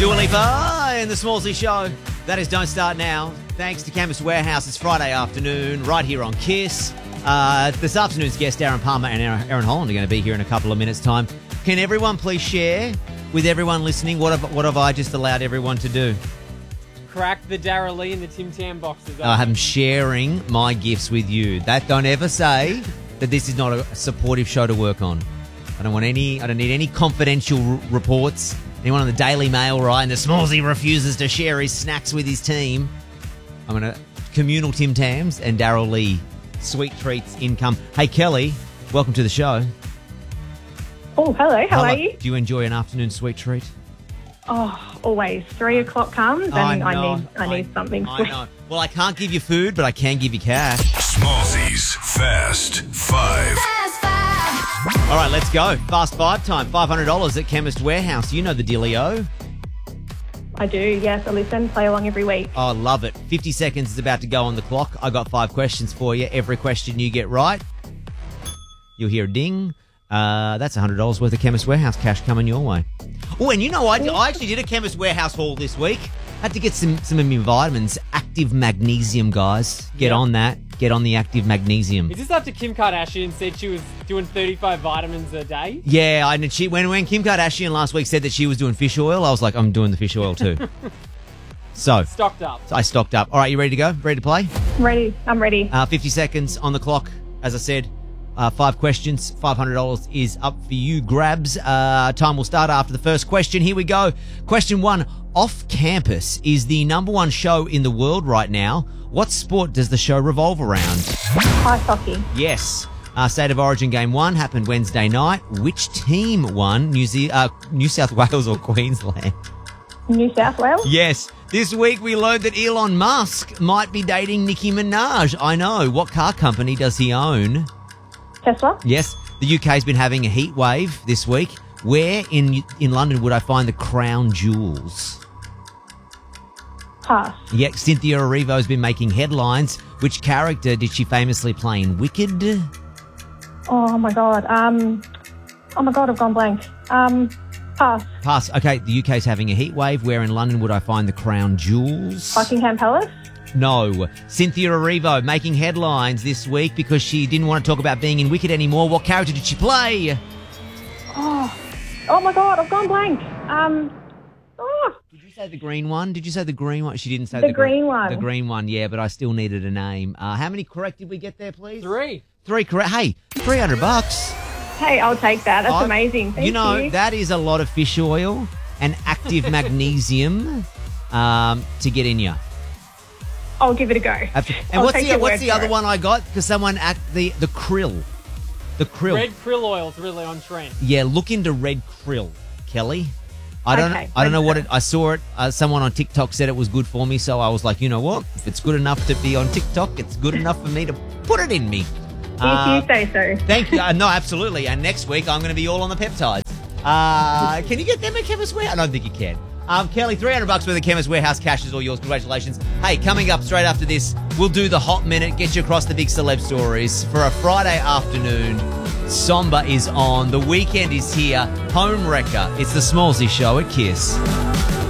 Dua Lipa in the Smallsy Show. That is Don't Start Now. Thanks to Chemist Warehouse. It's Friday afternoon right here on KISS. This afternoon's guest, Aaron Palmer and Aaron Holland, are going to be here in a couple of minutes' time. Can everyone please share with everyone listening what have I just allowed everyone to do? Crack the Dara Lee and the Tim Tam boxes. I'm sharing my gifts with you. Don't ever say that this is not a supportive show to work on. I don't need any confidential reports. Anyone on the Daily Mail, right? And the Smallsy refuses to share his snacks with his team. I'm going to communal Tim Tams and Daryl Lee. Sweet treats income. Hey, Kelly, welcome to the show. Oh, hello. How are you? Do you enjoy an afternoon sweet treat? Oh, always. 3 o'clock comes and I need something sweet. I know. Well, I can't give you food, but I can give you cash. Smallsy's Fast Five. All right, let's go. Fast five time. $500 at Chemist Warehouse. You know the dealio. I do, yes. I listen, play along every week. Oh, love it. 50 seconds is about to go on the clock. I got 5 questions for you. Every question you get right, you'll hear a ding. That's $100 worth of Chemist Warehouse cash coming your way. Oh, and you know, I actually did a Chemist Warehouse haul this week. Had to get some of my vitamins. Active magnesium, guys. Get on that. Get on the active magnesium. Is this after Kim Kardashian said she was doing 35 vitamins a day? Yeah, and when Kim Kardashian last week said that she was doing fish oil, I was like, I'm doing the fish oil too. So Stocked up. I stocked up. All right, you ready to go? Ready to play? Ready. I'm ready. 50 seconds on the clock. As I said, 5 questions. $500 is up for you. Grabs. Time will start after the first question. Here we go. Question 1. Off Campus is the #1 show in the world right now. What sport does the show revolve around? Ice hockey. Yes. State of Origin Game 1 happened Wednesday night. Which team won? New South Wales or Queensland? New South Wales? Yes. This week we learned that Elon Musk might be dating Nicki Minaj. I know. What car company does he own? Tesla? Yes. The UK's been having a heat wave this week. Where in London would I find the crown jewels? Pass. Yeah, Cynthia Erivo's been making headlines. Which character did she famously play in Wicked? Oh, my God. I've gone blank. Pass. Pass. Okay, the UK's having a heat wave. Where in London would I find the crown jewels? Buckingham Palace? No. Cynthia Erivo making headlines this week because she didn't want to talk about being in Wicked anymore. What character did she play? Oh, my God. I've gone blank. Did you say the green one? She didn't say The green one. The green one, yeah, but I still needed a name. How many correct did we get there, please? 3. 3 correct. Hey, $300. Hey, I'll take that. That's amazing. Thank you. That is a lot of fish oil and active magnesium to get in you. I'll give it a go. And what's the other one I got? Because someone the krill. The krill. Red krill oil's really on trend. Yeah, look into red krill, Kelly. I don't know what I saw it. Someone on TikTok said it was good for me, so I was like, you know what? If it's good enough to be on TikTok, it's good enough for me to put it in me. If you say so. Thank you. No, absolutely. And next week I'm going to be all on the peptides. Can you get them at Chemist Warehouse? I don't think you can. Kelly, $300 worth of Chemist Warehouse cash is all yours. Congratulations. Hey, coming up straight after this, we'll do the Hot Minute, get you across the big celeb stories for a Friday afternoon. Somber is on. The weekend is here. Home Wrecker. It's the Smallsy Show at KISS.